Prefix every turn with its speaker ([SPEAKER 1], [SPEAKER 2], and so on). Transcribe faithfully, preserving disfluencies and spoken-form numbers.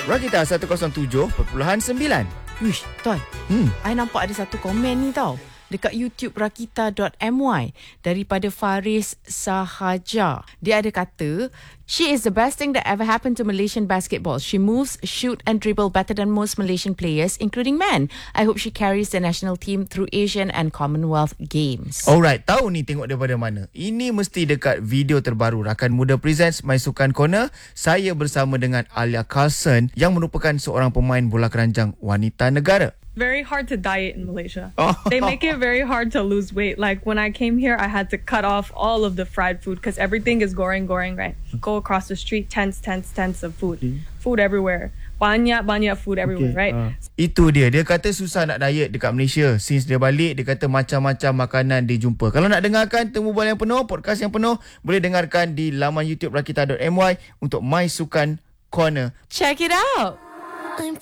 [SPEAKER 1] Rakita seratus tujuh perpuluhan sembilan.
[SPEAKER 2] Wish, Toy.
[SPEAKER 1] Hmm.
[SPEAKER 2] I nampak ada satu komen ni tau. Dekat YouTube rakita dot my daripada Faris Sahaja. Dia ada kata, she is the best thing that ever happened to Malaysian basketball. She moves, shoot and dribble better than most Malaysian players, including men. I hope she carries the national team through Asian and Commonwealth Games.
[SPEAKER 1] Alright, tahu ni tengok daripada mana? Ini mesti dekat video terbaru Rakan Muda Presents My Sukan Corner. Saya bersama dengan Alia Carlson yang merupakan seorang pemain bola keranjang wanita negara.
[SPEAKER 3] Very hard to diet in Malaysia.
[SPEAKER 1] Oh.
[SPEAKER 3] They make it very hard to lose weight. Like when I came here, I had to cut off all of the fried food because everything is goreng goreng, right? Go across the street, tents, tents, tents of food.
[SPEAKER 1] Okay.
[SPEAKER 3] Food everywhere. Banyak, banyak food everywhere,
[SPEAKER 1] Okay,
[SPEAKER 3] right?
[SPEAKER 1] uh. Itu dia. Dia kata susah nak diet dekat Malaysia. Since dia balik, dia kata macam-macam makanan dia jumpa. Kalau nak dengarkan Temu Bola yang penuh, podcast yang penuh, boleh dengarkan di laman YouTube rakita dot my untuk My Sukan Corner.
[SPEAKER 2] Check it out.